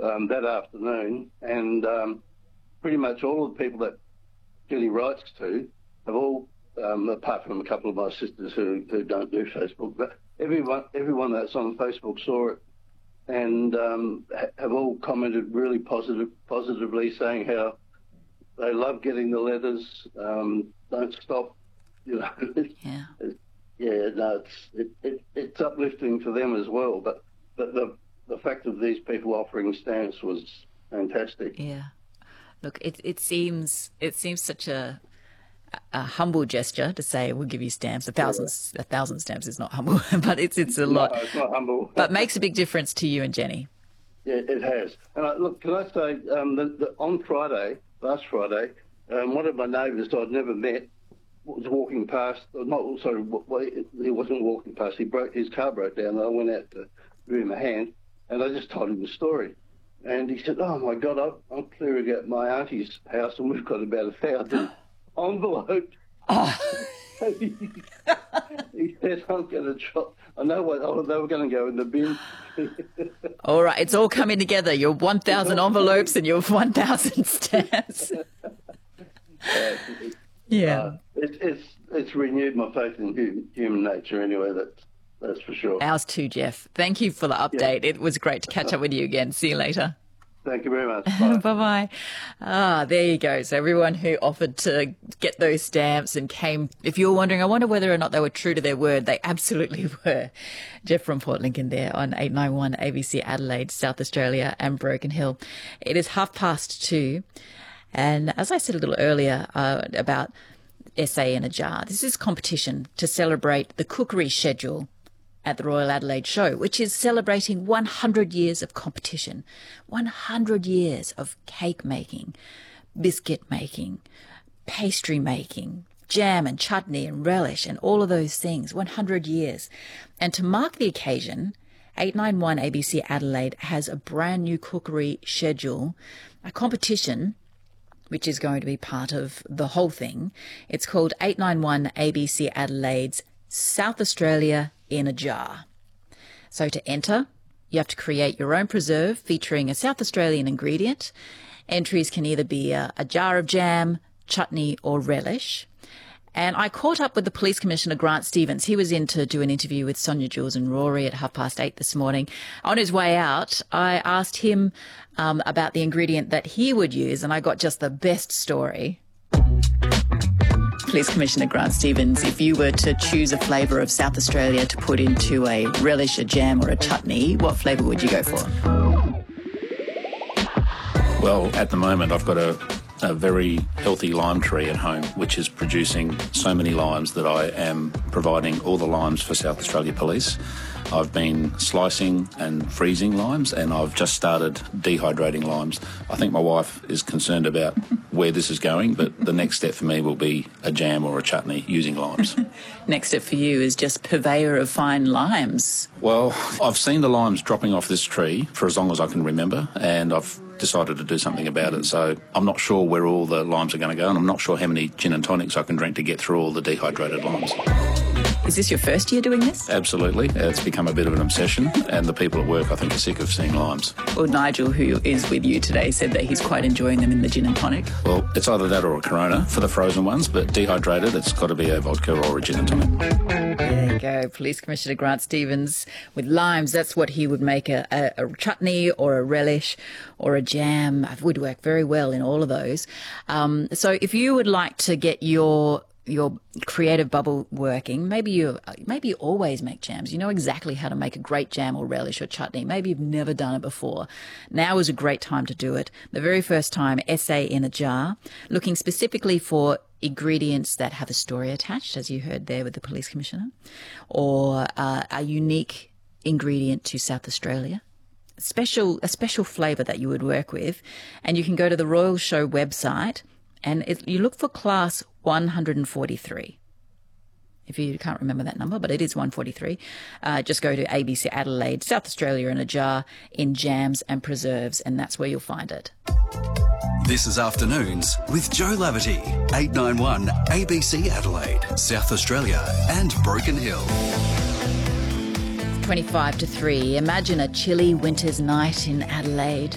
that afternoon, and pretty much all of the people that Jenny writes to have all, apart from a couple of my sisters who don't do Facebook, but everyone that's on Facebook saw it and have all commented really positively, saying how they love getting the letters, don't stop, you know. Yeah. It's uplifting for them as well, but the fact of these people offering stamps was fantastic. Yeah. Look, it seems such a humble gesture to say we'll give you stamps. A thousand stamps is not humble, but it's a lot. No, it's not humble. But makes a big difference to you and Jenny. Yeah, it has. And look, can I say, on Friday, last Friday, one of my neighbours I'd never met was walking past. He wasn't walking past. His car broke down, and I went out to give him a hand, and I just told him the story. And he said, "Oh my God, I'm clearing out my auntie's house, and we've got about 1,000 envelopes." Oh. He said, "I'm going to drop. I know what. Oh, they were going to go in the bin." All right, it's all coming together. Your 1,000 envelopes and your 1,000 stamps. Yeah, it's renewed my faith in human nature. Anyway, that's for sure. Ours too, Jeff. Thank you for the update. Yeah. It was great to catch up with you again. See you later. Thank you very much. Bye-bye. There you go. So everyone who offered to get those stamps and came, if you were wondering, I wonder whether or not they were true to their word, they absolutely were. Jeff from Port Lincoln there on 891 ABC Adelaide, South Australia and Broken Hill. It is 2:30. And as I said a little earlier about Essay in a Jar, this is competition to celebrate the cookery schedule at the Royal Adelaide Show, which is celebrating 100 years of competition, 100 years of cake making, biscuit making, pastry making, jam and chutney and relish and all of those things, 100 years. And to mark the occasion, 891 ABC Adelaide has a brand new cookery schedule, a competition which is going to be part of the whole thing. It's called 891 ABC Adelaide's South Australia in a Jar. So to enter, you have to create your own preserve featuring a South Australian ingredient. Entries can either be a jar of jam, chutney or relish. And I caught up with the Police Commissioner, Grant Stevens. He was in to do an interview with Sonia, Jules and Rory at 8:30 this morning. On his way out, I asked him about the ingredient that he would use, and I got just the best story. Police Commissioner Grant Stevens, if you were to choose a flavour of South Australia to put into a relish, a jam or a chutney, what flavour would you go for? Well, at the moment I've got a very healthy lime tree at home, which is producing so many limes that I am providing all the limes for South Australia Police. I've been slicing and freezing limes, and I've just started dehydrating limes. I think my wife is concerned about where this is going, but the next step for me will be a jam or a chutney using limes. Next step for you is just purveyor of fine limes. Well, I've seen the limes dropping off this tree for as long as I can remember, and I've decided to do something about it. So I'm not sure where all the limes are going to go, and I'm not sure how many gin and tonics I can drink to get through all the dehydrated limes. Is this your first year doing this? Absolutely. It's become a bit of an obsession, and the people at work, I think, are sick of seeing limes. Well, Nigel, who is with you today, said that he's quite enjoying them in the gin and tonic. Well, it's either that or a Corona for the frozen ones, but dehydrated, it's got to be a vodka or a gin and tonic. There you go. Police Commissioner Grant Stevens with limes. That's what he would make, a chutney or a relish or a jam. It would work very well in all of those. So if you would like to get your creative bubble working, maybe you always make jams. You know exactly how to make a great jam or relish or chutney. Maybe you've never done it before. Now is a great time to do it. The very first time, Essay in a Jar, looking specifically for ingredients that have a story attached, as you heard there with the Police Commissioner, or a unique ingredient to South Australia. A special flavour that you would work with. And you can go to the Royal Show website and you look for class 143. If you can't remember that number, but it is 143. Just go to ABC Adelaide, South Australia in a Jar, in jams and preserves, and that's where you'll find it. This is Afternoons with Joe Laverty, 891 ABC Adelaide, South Australia and Broken Hill. 25 to 3. Imagine a chilly winter's night in Adelaide.